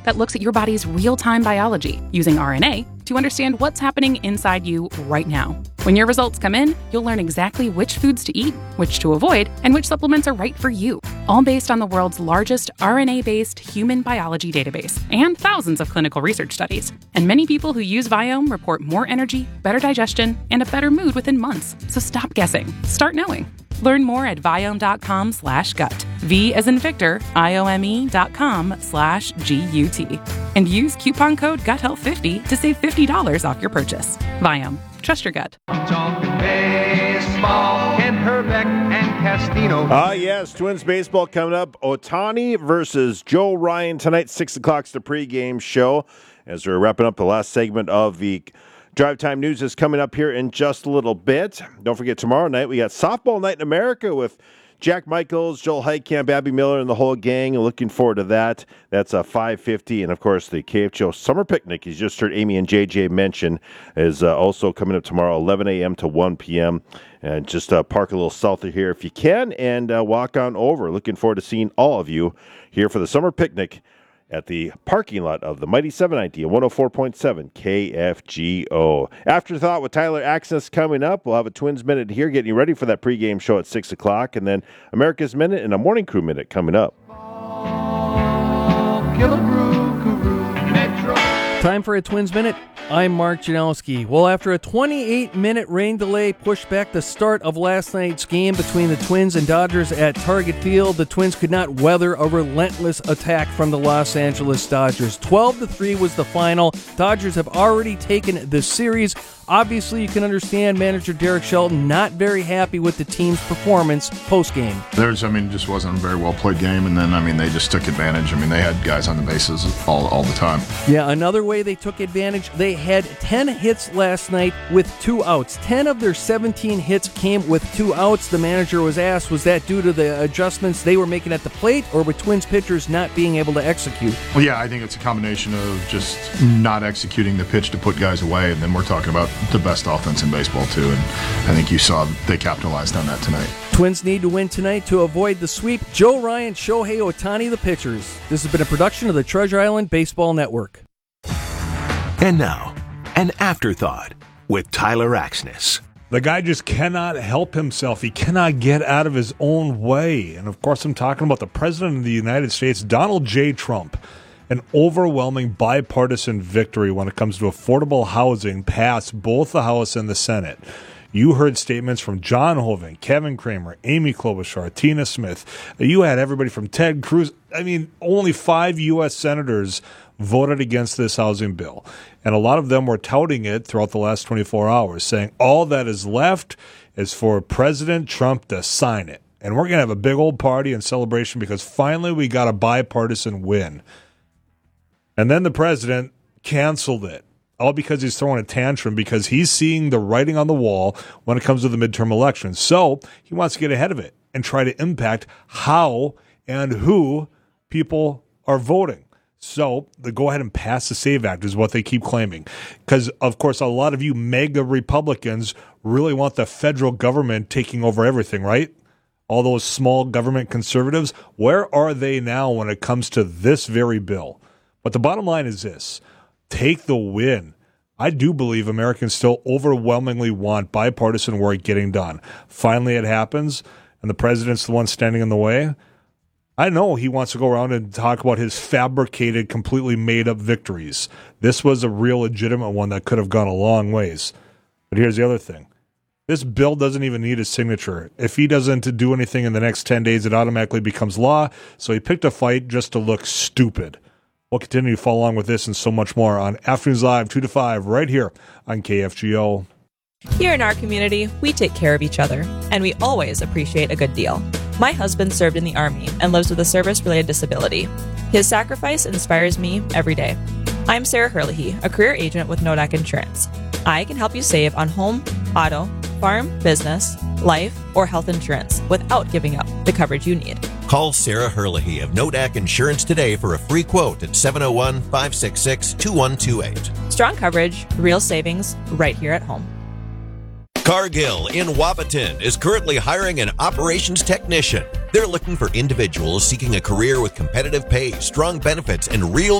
that looks at your body's real-time biology using RNA to understand what's happening inside you right now. When your results come in, you'll learn exactly which foods to eat, which to avoid, and which supplements are right for you, all based on the world's largest RNA-based human biology database and thousands of clinical research studies. And many people who use Viome report more energy, better digestion, and a better mood within months. So stop guessing. Start knowing. Learn more at Viome.com/gut. V as in Victor, IOME.com/GUT. And use coupon code GUTHEALTH50 to save $50 off your purchase. Viome. Trust your gut. Talking baseball, Ken Herbeck and Castino. Yes, Twins baseball coming up. Ohtani versus Joe Ryan tonight, 6 o'clock's the pregame show. As we're wrapping up the last segment of the Drive Time News is coming up here in just a little bit. Don't forget, tomorrow night we got Softball Night in America with Jack Michaels, Joel Heitkamp, Abby Miller, and the whole gang. Looking forward to that. That's 5:50. And, of course, the KFGO Summer Picnic, you just heard Amy and JJ mention, is also coming up tomorrow, 11 a.m. to 1 p.m. And just park a little south of here if you can and walk on over. Looking forward to seeing all of you here for the Summer Picnic at the parking lot of the Mighty 790 and 104.7 KFGO. Afterthought with Tyler Axness coming up. We'll have a Twins Minute here, getting you ready for that pregame show at 6 o'clock, and then America's Minute and a Morning Crew Minute coming up. Time for a Twins Minute. I'm Mark Janowski. Well, after a 28-minute rain delay pushed back the start of last night's game between the Twins and Dodgers at Target Field, the Twins could not weather a relentless attack from the Los Angeles Dodgers. 12-3 was the final. Dodgers have already taken the series. Obviously, you can understand manager Derek Shelton not very happy with the team's performance post-game. Just wasn't a very well-played game, and then, they just took advantage. They had guys on the bases all the time. Yeah, another way they took advantage, they had 10 hits last night with 2 outs. 10 of their 17 hits came with 2 outs. The manager was asked, was that due to the adjustments they were making at the plate, or with Twins pitchers not being able to execute? Well, yeah, I think it's a combination of just not executing the pitch to put guys away, and then we're talking about the best offense in baseball, too, and I think you saw they capitalized on that tonight. Twins need to win tonight to avoid the sweep. Joe Ryan, Shohei Ohtani, the pitchers. This has been a production of the Treasure Island Baseball Network. And now, an afterthought with Tyler Axness. The guy just cannot help himself. He cannot get out of his own way. And, of course, I'm talking about the President of the United States, Donald J. Trump. An overwhelming bipartisan victory when it comes to affordable housing passed both the House and the Senate. You heard statements from John Hoeven, Kevin Kramer, Amy Klobuchar, Tina Smith. You had everybody from Ted Cruz. Only 5 U.S. senators voted against this housing bill. And a lot of them were touting it throughout the last 24 hours, saying all that is left is for President Trump to sign it. And we're going to have a big old party and celebration because finally we got a bipartisan win. And then the president canceled it, all because he's throwing a tantrum because he's seeing the writing on the wall when it comes to the midterm elections. So he wants to get ahead of it and try to impact how and who people are voting. So the go ahead and pass the SAVE Act is what they keep claiming. Because, of course, a lot of you mega Republicans really want the federal government taking over everything, right? All those small government conservatives, where are they now when it comes to this very bill? But the bottom line is this. Take the win. I do believe Americans still overwhelmingly want bipartisan work getting done. Finally it happens, and the president's the one standing in the way. I know he wants to go around and talk about his fabricated, completely made-up victories. This was a real legitimate one that could have gone a long ways. But here's the other thing. This bill doesn't even need his signature. If he doesn't do anything in the next 10 days, it automatically becomes law. So he picked a fight just to look stupid. We'll continue to follow along with this and so much more on Afternoons Live 2 to 5 right here on KFGO. Here in our community, we take care of each other, and we always appreciate a good deal. My husband served in the Army and lives with a service-related disability. His sacrifice inspires me every day. I'm Sarah Herlihy, a career agent with Nodak Insurance. I can help you save on home, auto, farm, business, life, or health insurance without giving up the coverage you need. Call Sarah Herlihy of Nodak Insurance today for a free quote at 701-566-2128. Strong coverage, real savings, right here at home. Cargill in Wahpeton is currently hiring an operations technician. They're looking for individuals seeking a career with competitive pay, strong benefits, and real